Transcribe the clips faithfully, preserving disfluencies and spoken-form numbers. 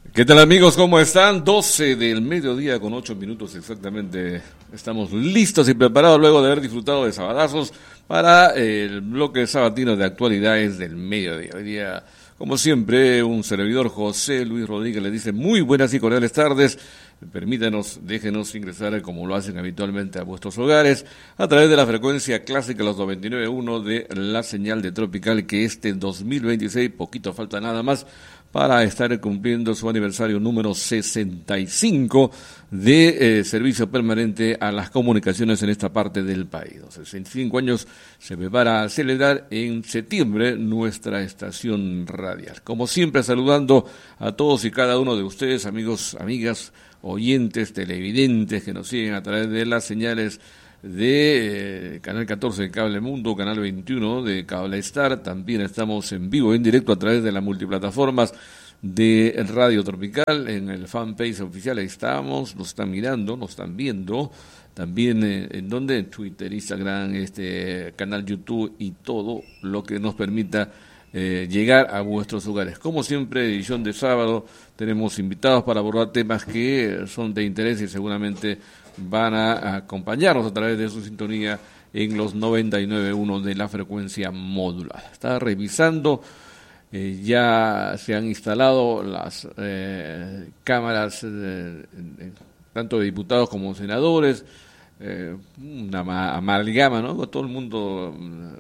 ¿Qué tal, amigos? ¿Cómo están? doce del mediodía con ocho minutos exactamente. Estamos listos y preparados luego de haber disfrutado de sabadazos para el bloque sabatino de actualidades del mediodía. Hoy día, como siempre, un servidor, José Luis Rodríguez, le dice muy buenas y cordiales tardes. Permítanos, déjenos ingresar como lo hacen habitualmente a vuestros hogares a través de la frecuencia clásica, los noventa y nueve punto uno de la señal de Tropical, que este dos mil veintiséis, poquito falta nada más, para estar cumpliendo su aniversario número sesenta y cinco de eh, servicio permanente a las comunicaciones en esta parte del país. Los sesenta y cinco años se prepara a celebrar en septiembre nuestra estación radial. Como siempre, saludando a todos y cada uno de ustedes, amigos, amigas, oyentes, televidentes que nos siguen a través de las señales de eh, Canal catorce de Cable Mundo, Canal veintiuno de Cable Star. También estamos en vivo, en directo a través de las multiplataformas de Radio Tropical, en el fanpage oficial. Ahí estamos, nos están mirando, nos están viendo. También eh, en donde, en Twitter, Instagram, este canal YouTube y todo lo que nos permita eh, llegar a vuestros hogares. Como siempre, edición de sábado, tenemos invitados para abordar temas que son de interés y seguramente van a acompañarnos a través de su sintonía en los noventa y nueve punto uno de la frecuencia modulada. Está revisando, eh, ya se han instalado las eh, cámaras, eh, eh, tanto de diputados como senadores, eh, una amalgama, ¿no? Todo el mundo,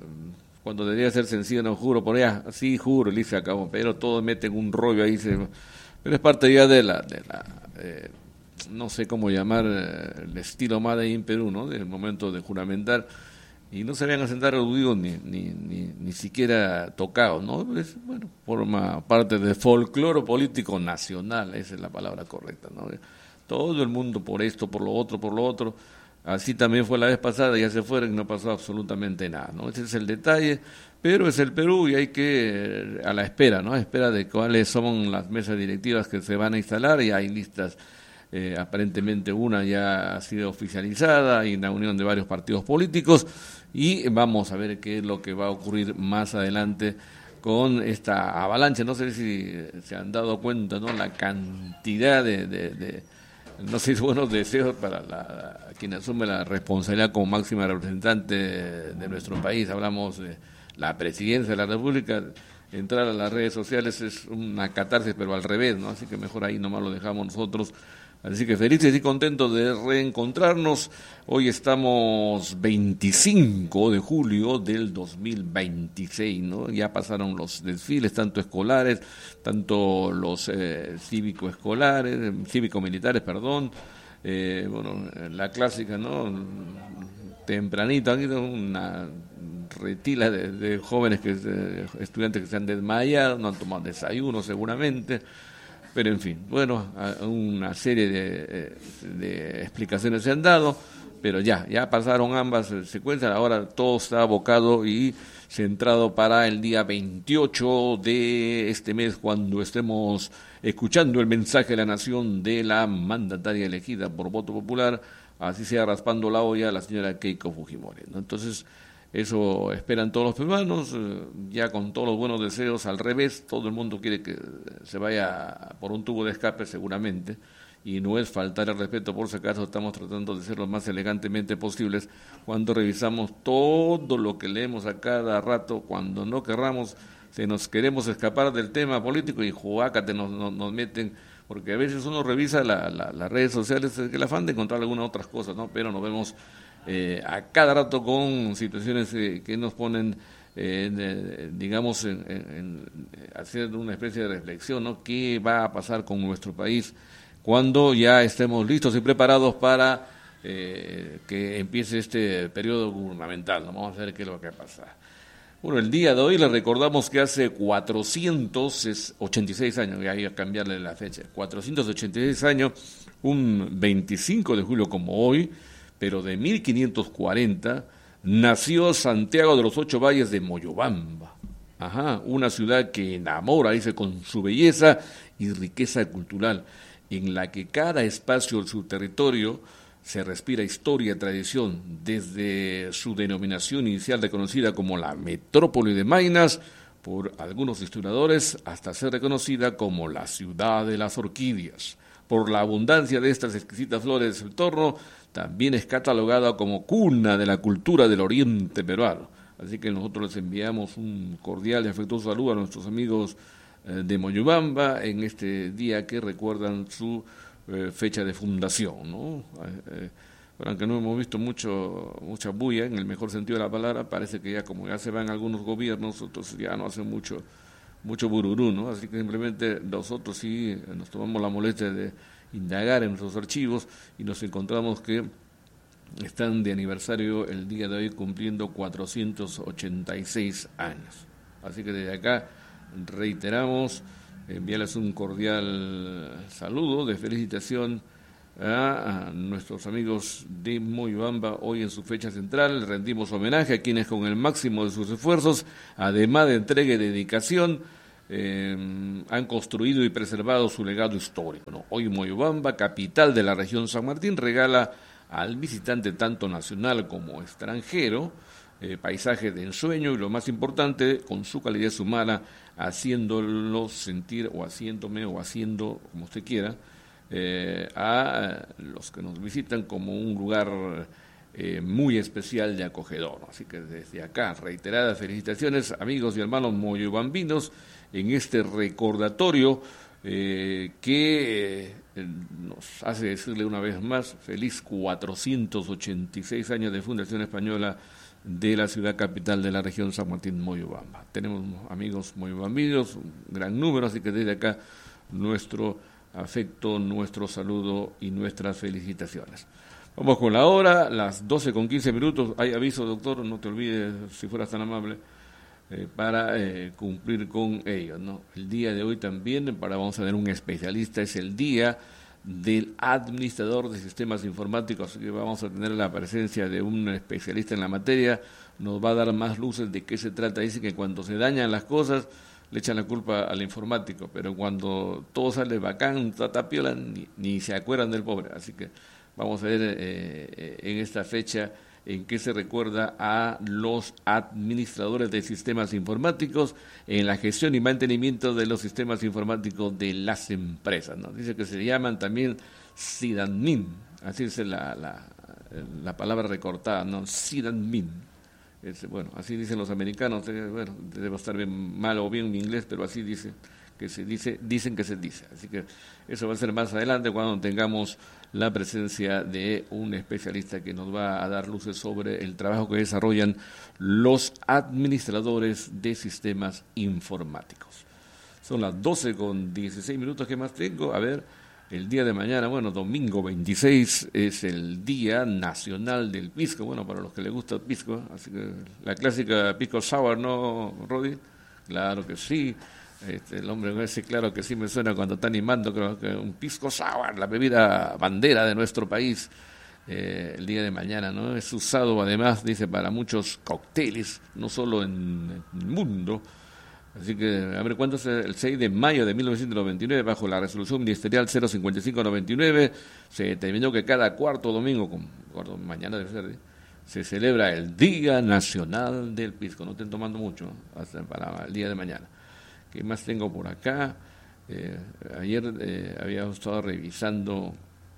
cuando debería ser sencillo, no juro, por allá, sí, juro, le se acabó, pero todos meten un rollo ahí, se, pero es parte ya de la... De la eh, no sé cómo llamar eh, el estilo Made in Perú, ¿no? Del momento de juramentar, y no se habían a sentar aludidos ni, ni, ni, ni siquiera tocados, ¿no? Es, bueno, forma parte del folclore político nacional, esa es la palabra correcta, ¿no? Todo el mundo por esto, por lo otro, por lo otro. Así también fue la vez pasada, ya se fueron y no pasó absolutamente nada, ¿no? Ese es el detalle, pero es el Perú y hay que, a la espera, ¿no? A espera de cuáles son las mesas directivas que se van a instalar, y hay listas. Eh, aparentemente una ya ha sido oficializada, y la unión de varios partidos políticos, y vamos a ver qué es lo que va a ocurrir más adelante con esta avalancha. No sé si se han dado cuenta, ¿no? La cantidad de, de, de no sé, buenos deseos para la, quien asume la responsabilidad como máxima representante de, de nuestro país. Hablamos de la presidencia de la República. Entrar a las redes sociales es una catarsis, pero al revés, ¿no? Así que mejor ahí nomás lo dejamos nosotros. Así que felices y contentos de reencontrarnos. Hoy estamos veinticinco de julio del dos mil veintiséis, ¿no? Ya pasaron los desfiles, tanto escolares, tanto los eh, cívico-escolares, cívico-militares, perdón. Eh, bueno, la clásica, ¿no? Tempranito, aquí una retila de, de jóvenes, que de estudiantes que se han desmayado, no han tomado desayuno seguramente. Pero en fin, bueno, una serie de, de explicaciones se han dado, pero ya, ya pasaron ambas secuencias. Ahora todo está abocado y centrado para el día veintiocho de este mes, cuando estemos escuchando el mensaje de la nación de la mandataria elegida por voto popular, así sea raspando la olla, la señora Keiko Fujimori, ¿no? Entonces, eso esperan todos los peruanos, eh, ya con todos los buenos deseos. Al revés, todo el mundo quiere que se vaya por un tubo de escape seguramente, y no es faltar el respeto, por si acaso estamos tratando de ser lo más elegantemente posibles cuando revisamos todo lo que leemos a cada rato. Cuando no querramos, se nos queremos escapar del tema político y juácate, nos, nos, nos meten, porque a veces uno revisa la, la, las redes sociales, que el afán de encontrar algunas otras cosas, ¿no? Pero nos vemos Eh, a cada rato con situaciones eh, que nos ponen, eh, de, digamos, en, en, en hacer una especie de reflexión, ¿no? ¿Qué va a pasar con nuestro país cuando ya estemos listos y preparados para eh, que empiece este periodo gubernamental, ¿no? Vamos a ver qué es lo que va a pasar. Bueno, el día de hoy le recordamos que hace cuatrocientos ochenta y seis años, ya iba a cambiarle la fecha, cuatrocientos ochenta y seis años, un veinticinco de julio como hoy, pero de mil quinientos cuarenta, nació Santiago de los Ocho Valles de Moyobamba. Ajá, una ciudad que enamora, dice, con su belleza y riqueza cultural, en la que cada espacio de su territorio se respira historia y tradición. Desde su denominación inicial reconocida como la metrópoli de Maynas, por algunos historiadores hasta ser reconocida como la ciudad de las orquídeas. Por la abundancia de estas exquisitas flores del entorno, también es catalogada como cuna de la cultura del oriente peruano. Así que nosotros les enviamos un cordial y afectuoso saludo a nuestros amigos eh, de Moyobamba en este día que recuerdan su eh, fecha de fundación, ¿no? Eh, pero aunque no hemos visto mucho mucha bulla, en el mejor sentido de la palabra, parece que ya como ya se van algunos gobiernos, entonces ya no hacen mucho mucho bururú, ¿no? Así que simplemente nosotros sí nos tomamos la molestia de indagar en nuestros archivos y nos encontramos que están de aniversario el día de hoy cumpliendo cuatrocientos ochenta y seis años. Así que desde acá reiteramos, enviarles un cordial saludo de felicitación a, a nuestros amigos de Moyobamba hoy en su fecha central. Rendimos homenaje a quienes con el máximo de sus esfuerzos, además de entrega y dedicación, eh, han construido y preservado su legado histórico, ¿no? Hoy Moyobamba, capital de la región San Martín, regala al visitante tanto nacional como extranjero eh, paisajes de ensueño y lo más importante, con su calidez humana, haciéndolo sentir o haciéndome o haciendo como usted quiera eh, a los que nos visitan como un lugar eh, muy especial y acogedor. Así que desde acá, reiteradas felicitaciones, amigos y hermanos moyobambinos, en este recordatorio eh, que eh, nos hace decirle una vez más feliz cuatrocientos ochenta y seis años de fundación española de la ciudad capital de la región San Martín, Moyobamba. Tenemos amigos moyobambinos, un gran número, así que desde acá nuestro afecto, nuestro saludo y nuestras felicitaciones. Vamos con la hora, las doce con quince minutos. Hay aviso, doctor, no te olvides, si fueras tan amable, eh, para eh, cumplir con ellos, ¿no? El día de hoy también, para vamos a tener un especialista, es el día del administrador de sistemas informáticos, así que vamos a tener la presencia de un especialista en la materia, nos va a dar más luces de qué se trata. Dice que cuando se dañan las cosas le echan la culpa al informático, pero cuando todo sale bacán, tatapiola, ni, ni se acuerdan del pobre. Así que vamos a ver eh, en esta fecha en que se recuerda a los administradores de sistemas informáticos en la gestión y mantenimiento de los sistemas informáticos de las empresas, ¿no? Dice que se llaman también SIDADMIN, así es la, la, la palabra recortada, ¿no? SIDADMIN. Es, bueno, así dicen los americanos, eh, bueno, debe estar bien mal o bien en inglés, pero así dice, que se dice, dicen que se dice. Así que eso va a ser más adelante cuando tengamos la presencia de un especialista que nos va a dar luces sobre el trabajo que desarrollan los administradores de sistemas informáticos. Son las doce con dieciséis minutos que más tengo. A ver, el día de mañana, bueno, domingo veintiséis, es el Día Nacional del Pisco. Bueno, para los que les gusta el pisco, así que la clásica pisco sour, ¿no, Rodi? Claro que sí. Este, el hombre ese, claro que sí me suena cuando está animando, creo que un pisco sour, la bebida bandera de nuestro país, eh, el día de mañana, ¿no? Es usado además, dice, para muchos cócteles, no solo en, en el mundo. Así que, a ver, ¿cuándo es el seis de mayo de mil novecientos noventa y nueve, bajo la resolución ministerial cero cincuenta y cinco noventa y nueve, se determinó que cada cuarto domingo, con, cuarto, mañana debe ser, ¿eh? se celebra el Día Nacional del Pisco. No estén tomando mucho, ¿no? Hasta para el día de mañana. ¿Qué más tengo por acá? Eh, ayer eh, había estado revisando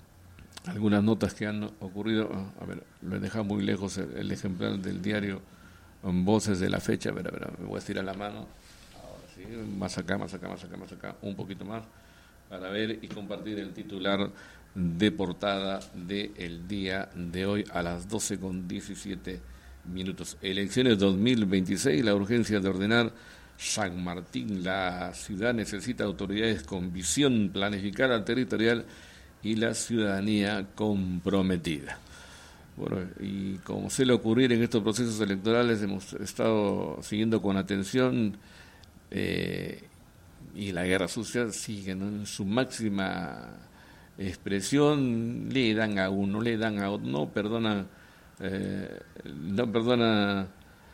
algunas notas que han ocurrido. A ver, lo he dejado muy lejos el, el ejemplar del diario en Voces de la Fecha. A ver, a ver, me voy a estirar la mano. Ahora sí, más acá, más acá, más acá, más acá, un poquito más, para ver y compartir el titular de portada del día de hoy a las doce con diecisiete minutos. Elecciones dos mil veintiséis, la urgencia de ordenar San Martín. La ciudad necesita autoridades con visión planificada territorial y la ciudadanía comprometida. Bueno, y como suele ocurrir en estos procesos electorales, hemos estado siguiendo con atención eh, y la guerra sucia sigue, ¿no? En su máxima expresión. Le dan a uno, le dan a otro, no perdona, eh, no perdona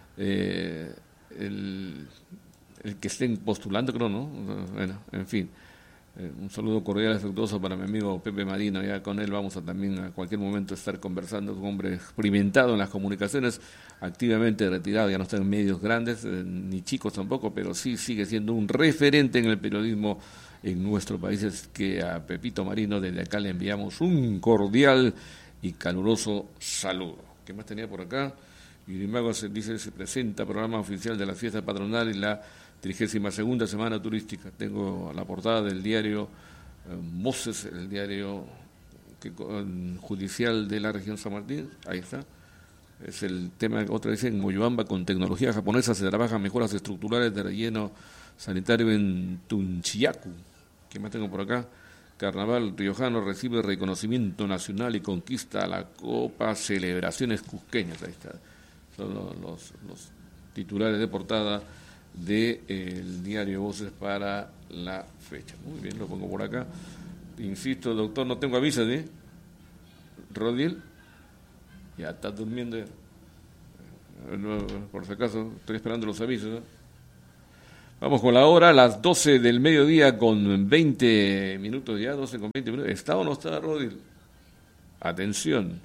eh, el el que estén postulando, creo, ¿no? Bueno, en fin, Eh, un saludo cordial y afectuoso para mi amigo Pepe Marino, ya con él vamos a también a cualquier momento estar conversando, un hombre experimentado en las comunicaciones, activamente retirado, ya no está en medios grandes, eh, ni chicos tampoco, pero sí sigue siendo un referente en el periodismo en nuestro país. Es que a Pepito Marino desde acá le enviamos un cordial y caluroso saludo. ¿Qué más tenía por acá? Yurimago se dice, se presenta programa oficial de la fiesta patronal y la trigésima segunda semana turística. Tengo la portada del diario eh, Voces, el diario que, eh, judicial de la región San Martín. Ahí está. Es el tema, otra vez en Moyobamba, con tecnología japonesa se trabajan mejoras estructurales de relleno sanitario en Tunchiyacu. ¿Qué más tengo por acá? Carnaval riojano recibe reconocimiento nacional y conquista la Copa Celebraciones Cusqueñas. Ahí está. Son los, los, los titulares de portada del de, diario Voces para la fecha. Muy bien, lo pongo por acá. Insisto, doctor, no tengo aviso de Rodiel. Ya está durmiendo. No, por si acaso, estoy esperando los avisos, ¿no? Vamos con la hora, las doce del mediodía con veinte minutos ya, doce con veinte minutos. ¿Está o no está, Rodiel? Atención.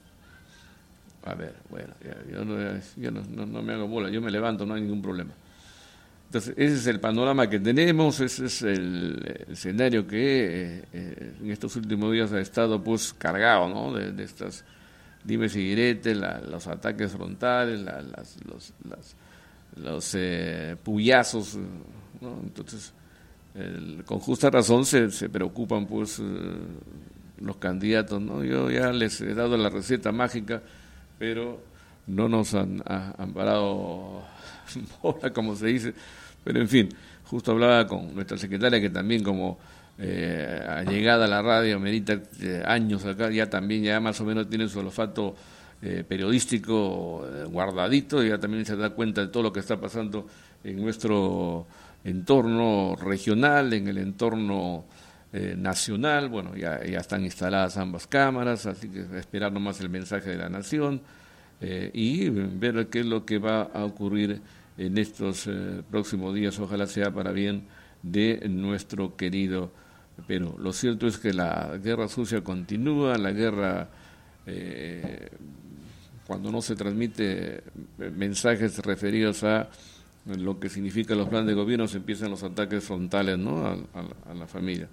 A ver, bueno, ya, yo, no, yo no, no, no me hago bola, yo me levanto, no hay ningún problema. Entonces, ese es el panorama que tenemos, ese es el, el escenario que eh, eh, en estos últimos días ha estado pues cargado, ¿no? De, de estas dimes y diretes, la, los ataques frontales, la, las, los, las, los eh, puyazos, ¿no? Entonces, el, con justa razón se, se preocupan pues eh, los candidatos, ¿no? Yo ya les he dado la receta mágica, pero no nos han, ha, han parado bola, como se dice. Pero en fin, justo hablaba con nuestra secretaria, que también como eh, llegada a la radio, medita eh, años acá, ya también ya más o menos tiene su olfato eh, periodístico eh, guardadito, y ya también se da cuenta de todo lo que está pasando en nuestro entorno regional, en el entorno eh, nacional. Bueno, ya, ya están instaladas ambas cámaras, así que esperar nomás el mensaje de la nación eh, y ver qué es lo que va a ocurrir en estos eh, próximos días. Ojalá sea para bien de nuestro querido Perú. Lo cierto es que la guerra sucia continúa, la guerra, eh, cuando no se transmite mensajes referidos a lo que significa los planes de gobierno, se empiezan los ataques frontales, ¿no? a, a, a la familia.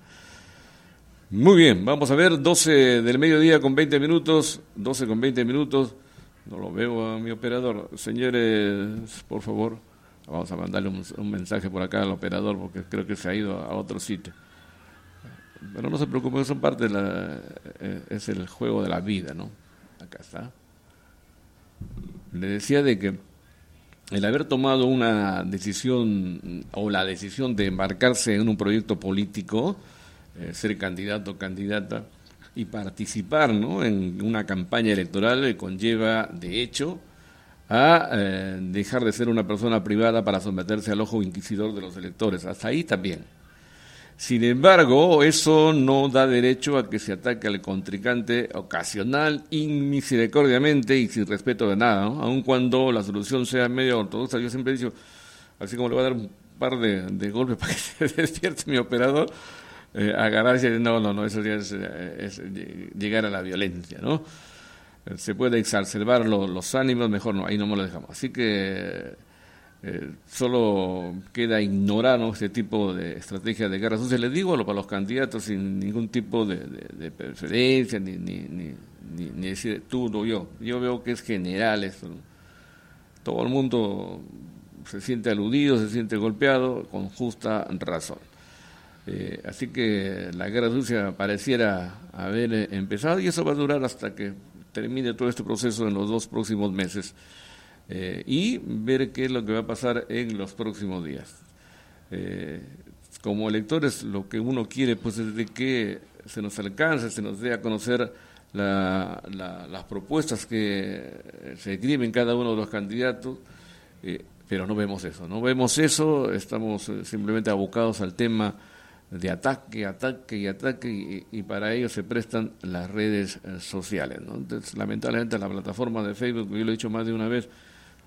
Muy bien, vamos a ver, doce del mediodía con veinte minutos, doce con veinte minutos. No lo veo a mi operador. Señores, por favor, vamos a mandarle un, un mensaje por acá al operador, porque creo que se ha ido a otro sitio. Pero no se preocupen, son parte de la, eh, es el juego de la vida, ¿no? Acá está. Le decía de que el haber tomado una decisión, o la decisión de embarcarse en un proyecto político, eh, ser candidato o candidata, y participar, ¿no?, en una campaña electoral, eh, conlleva, de hecho, a eh, dejar de ser una persona privada para someterse al ojo inquisidor de los electores. Hasta ahí también. Sin embargo, eso no da derecho a que se ataque al contrincante ocasional, inmisericordiamente y sin respeto de nada, ¿no? Aun cuando la solución sea medio ortodoxa. Yo siempre he dicho, así como le voy a dar un par de, de golpes para que se despierte mi operador, Eh, agarrarse, no, no, no, eso ya es, es llegar a la violencia, ¿no? Se puede exacerbar lo, los ánimos, mejor no, ahí no me lo dejamos. Así que eh, solo queda ignorar, ¿no?, este tipo de estrategia de guerra sucia. Les digo para los candidatos sin ningún tipo de, de, de preferencia, ni, ni, ni, ni, ni decir tú o yo. Yo veo que es general esto, ¿no? Todo el mundo se siente aludido, se siente golpeado, con justa razón. Eh, así que la guerra sucia pareciera haber eh, empezado, y eso va a durar hasta que termine todo este proceso en los dos próximos meses, eh, y ver qué es lo que va a pasar en los próximos días. Eh, como electores, lo que uno quiere pues es de que se nos alcance, se nos dé a conocer la, la, las propuestas que se escriben cada uno de los candidatos, eh, pero no vemos eso, no vemos eso, estamos eh, simplemente abocados al tema de ataque, ataque y ataque, y, y para ello se prestan las redes eh, sociales, ¿no? Entonces, lamentablemente, la plataforma de Facebook, yo lo he dicho más de una vez,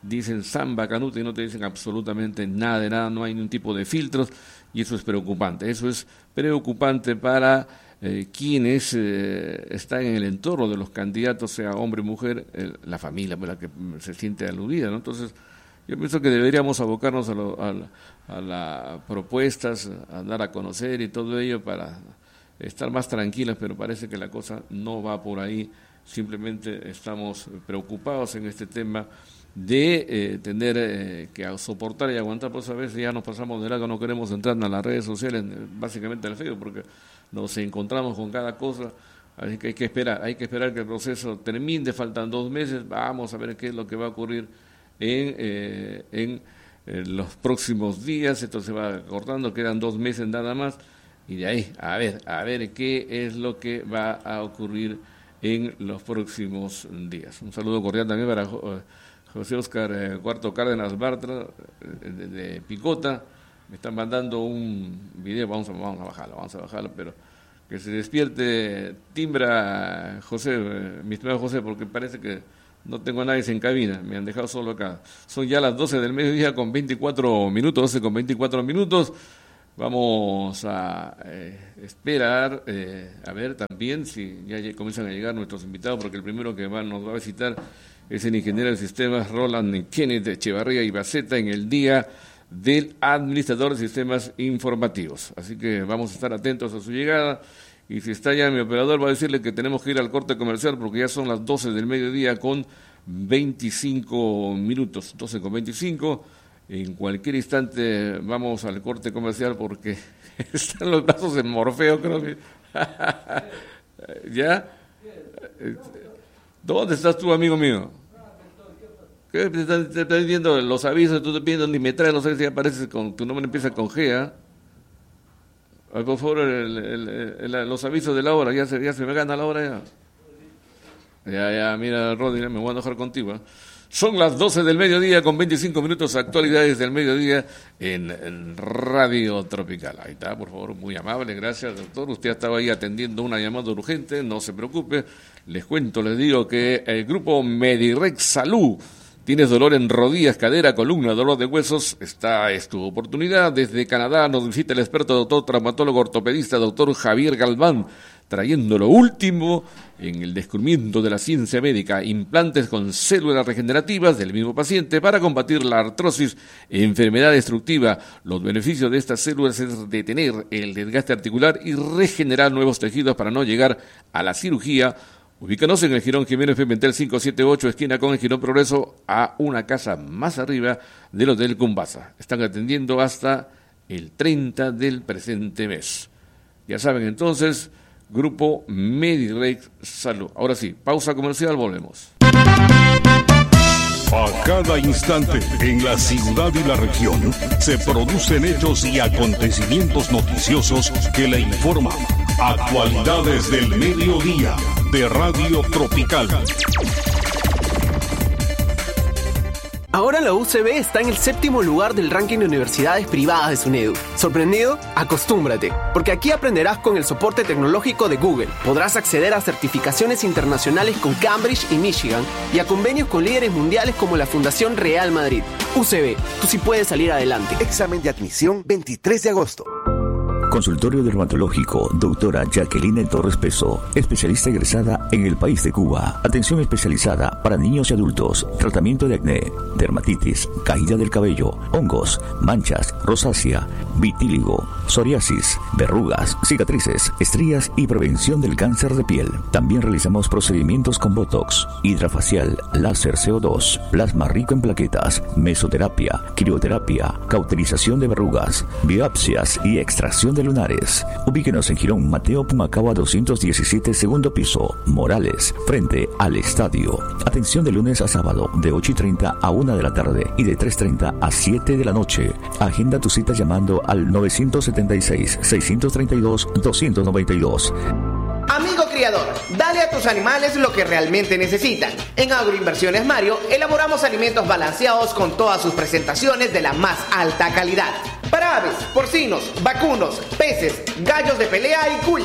dicen samba, canuta y no te dicen absolutamente nada de nada, no hay ningún tipo de filtros y eso es preocupante. Eso es preocupante para eh, quienes eh, están en el entorno de los candidatos, sea hombre o mujer, eh, la familia por la que se siente aludida, ¿no? Entonces, yo pienso que deberíamos abocarnos a, lo, a, a las propuestas, a dar a conocer y todo ello para estar más tranquilos, pero parece que la cosa no va por ahí. Simplemente estamos preocupados en este tema de eh, tener eh, que soportar y aguantar, pues a veces ya nos pasamos de largo, no queremos entrar en las redes sociales, básicamente al Facebook, porque nos encontramos con cada cosa, así que hay que esperar, hay que esperar que el proceso termine, faltan dos meses, vamos a ver qué es lo que va a ocurrir en, eh, en eh, los próximos días, esto se va cortando, quedan dos meses nada más, y de ahí, a ver, a ver qué es lo que va a ocurrir en los próximos días. Un saludo cordial también para uh, José Oscar eh, Cuarto Cárdenas Bartra, eh, de, de Picota. Me están mandando un video, vamos a, vamos a bajarlo, vamos a bajarlo, pero que se despierte, timbra José, eh, mi estimado José, porque parece que no tengo a nadie en cabina, me han dejado solo acá. Son ya las doce del mediodía con veinticuatro minutos, doce con veinticuatro minutos. Vamos a eh, esperar, eh, a ver también si ya comienzan a llegar nuestros invitados, porque el primero que va, nos va a visitar es el ingeniero de sistemas Roland Kenneth Echevarría y Baceta en el día del administrador de sistemas informativos. Así que vamos a estar atentos a su llegada, y si está ya mi operador va a decirle que tenemos que ir al corte comercial porque ya son las doce del mediodía con veinticinco minutos, doce con veinticinco. En cualquier instante vamos al corte comercial porque están los brazos en Morfeo, creo que. ¿Ya? ¿Dónde estás tú, amigo mío? ¿Qué te están, te están viendo los avisos? Tú te pides ni me traes los avisos y apareces con tu nombre, empieza con G, ¿ah? ¿eh? Por favor, el, el, el, el, los avisos de la hora, ya se, ya se me gana la hora ya. Ya, ya, mira, Rodri, me voy a enojar contigo, ¿eh? Son las doce del mediodía con veinticinco minutos, actualidades del mediodía en, en Radio Tropical. Ahí está, por favor, muy amable, gracias, doctor. Usted estaba ahí atendiendo una llamada urgente, no se preocupe. Les cuento, les digo que el grupo Medirex Salud. ¿Tienes dolor en rodillas, cadera, columna, dolor de huesos? Esta es tu oportunidad. Desde Canadá nos visita el experto doctor traumatólogo ortopedista, doctor Javier Galván, trayendo lo último en el descubrimiento de la ciencia médica, implantes con células regenerativas del mismo paciente para combatir la artrosis, enfermedad destructiva. Los beneficios de estas células es detener el desgaste articular y regenerar nuevos tejidos para no llegar a la cirugía. Ubícanos en el Jirón Jiménez Pimentel quinientos setenta y ocho, esquina con el Jirón Progreso, a una casa más arriba del Hotel Cumbasa. Están atendiendo hasta el treinta del presente mes. Ya saben entonces, Grupo Medirex Salud. Ahora sí, pausa comercial, volvemos. A cada instante, en la ciudad y la región, se producen hechos y acontecimientos noticiosos que le informan. Actualidades del mediodía de Radio Tropical. Ahora la U C B está en el séptimo lugar del ranking de universidades privadas de SUNEDU. ¿Sorprendido? Acostúmbrate, porque aquí aprenderás con el soporte tecnológico de Google. Podrás acceder a certificaciones internacionales con Cambridge y Michigan y a convenios con líderes mundiales como la Fundación Real Madrid. U C B, tú sí puedes salir adelante. Examen de admisión veintitrés de agosto. Consultorio dermatológico, doctora Jacqueline Torres Peso, especialista egresada en el país de Cuba. Atención especializada para niños y adultos. Tratamiento de acné, dermatitis, caída del cabello, hongos, manchas, rosácea, vitíligo, psoriasis, verrugas, cicatrices, estrías y prevención del cáncer de piel. También realizamos procedimientos con botox, hidrafacial, láser C O dos, plasma rico en plaquetas, mesoterapia, crioterapia, cauterización de verrugas, biopsias y extracción de lunares. Ubíquenos en Girón Mateo Pumacahua doscientos diecisiete, segundo piso, Morales, frente al estadio. Atención de lunes a sábado de ocho y treinta a una de la tarde y de tres y treinta a siete de la noche. Agenda tu cita llamando al nueve siete seis, seis tres dos, dos nueve dos. Amigo criador, dale a tus animales lo que realmente necesitan. En Agroinversiones Mario elaboramos alimentos balanceados con todas sus presentaciones de la más alta calidad. Para aves, porcinos, vacunos, peces, gallos de pelea y cuyes.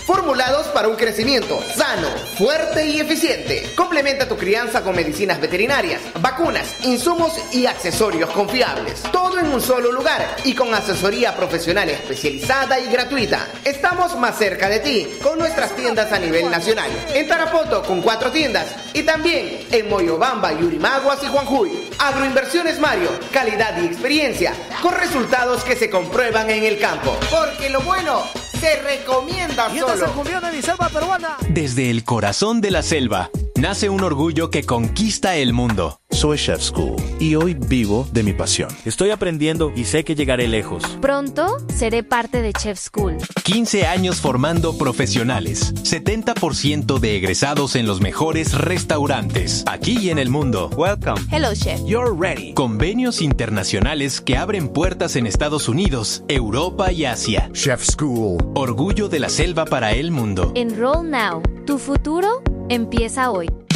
formulados para un crecimiento sano, fuerte y eficiente. Complementa tu crianza con medicinas veterinarias, vacunas, insumos y accesorios confiables. Todo en un solo lugar y con asesoría profesional especializada y gratuita. Estamos más cerca de ti con nuestras tiendas a nivel nacional. En Tarapoto con cuatro tiendas y también en Moyobamba, Yurimaguas y Juanjuy. Agroinversiones Mario, calidad y experiencia con resultados que se comprueban en el campo. Porque lo bueno se recomienda solo. Desde el corazón de la selva nace un orgullo que conquista el mundo. Soy Chef School y hoy vivo de mi pasión. Estoy aprendiendo y sé que llegaré lejos. Pronto seré parte de Chef School. quince años formando profesionales. setenta por ciento de egresados en los mejores restaurantes. Aquí y en el mundo. Welcome. Hello, Chef. You're ready. Convenios internacionales que abren puertas en Estados Unidos, Europa y Asia. Chef School. Orgullo de la selva para el mundo. Enroll now. Tu futuro empieza hoy.